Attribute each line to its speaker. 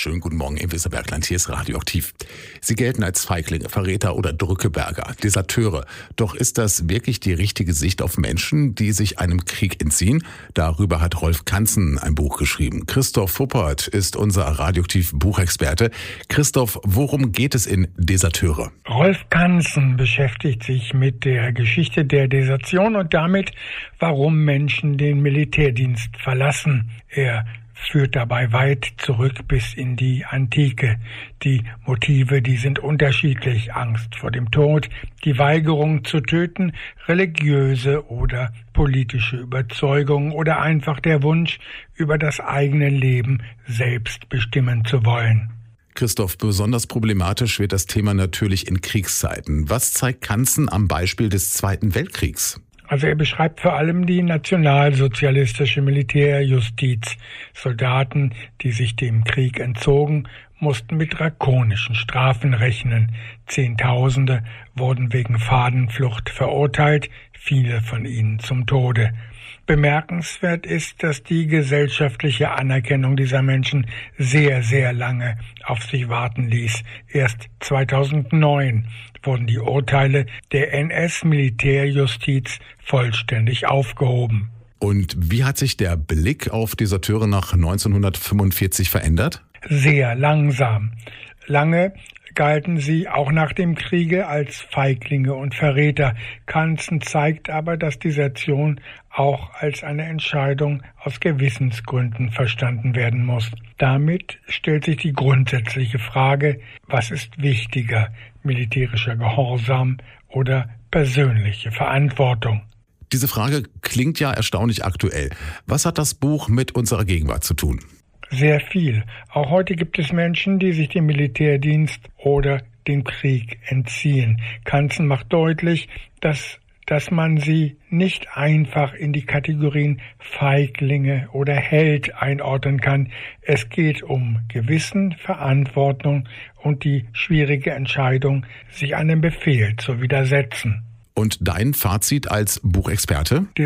Speaker 1: Schönen guten Morgen im Weserbergland, hier ist Radioaktiv. Sie gelten als Feiglinge, Verräter oder Drückeberger, Deserteure. Doch ist das wirklich die richtige Sicht auf Menschen, die sich einem Krieg entziehen? Darüber hat Rolf Kanzen ein Buch geschrieben. Christoph Fuppert ist unser Radioaktiv-Buchexperte. Christoph, worum geht es in Deserteure?
Speaker 2: Rolf Kanzen beschäftigt sich mit der Geschichte der Desertion und damit, warum Menschen den Militärdienst verlassen. Er führt dabei weit zurück bis in die Antike. Die Motive, die sind unterschiedlich. Angst vor dem Tod, die Weigerung zu töten, religiöse oder politische Überzeugung oder einfach der Wunsch, über das eigene Leben selbst bestimmen zu wollen.
Speaker 1: Christoph, besonders problematisch wird das Thema natürlich in Kriegszeiten. Was zeigt Kanzen am Beispiel des Zweiten Weltkriegs?
Speaker 2: Also er beschreibt vor allem die nationalsozialistische Militärjustiz. Soldaten, die sich dem Krieg entzogen, mussten mit drakonischen Strafen rechnen. Zehntausende wurden wegen Fahnenflucht verurteilt, viele von ihnen zum Tode. Bemerkenswert ist, dass die gesellschaftliche Anerkennung dieser Menschen sehr, sehr lange auf sich warten ließ. Erst 2009 wurden die Urteile der NS-Militärjustiz vollständig aufgehoben.
Speaker 1: Und wie hat sich der Blick auf Deserteure nach 1945 verändert?
Speaker 2: Sehr langsam. Lange galten sie auch nach dem Kriege als Feiglinge und Verräter. Kanzen zeigt aber, dass Desertion auch als eine Entscheidung aus Gewissensgründen verstanden werden muss. Damit stellt sich die grundsätzliche Frage, was ist wichtiger, militärischer Gehorsam oder persönliche Verantwortung?
Speaker 1: Diese Frage klingt ja erstaunlich aktuell. Was hat das Buch mit unserer Gegenwart zu tun?
Speaker 2: Sehr viel. Auch heute gibt es Menschen, die sich dem Militärdienst oder dem Krieg entziehen. Kanzen macht deutlich, dass man sie nicht einfach in die Kategorien Feiglinge oder Held einordnen kann. Es geht um Gewissen, Verantwortung und die schwierige Entscheidung, sich einem Befehl zu widersetzen.
Speaker 1: Und dein Fazit als Buchexperte?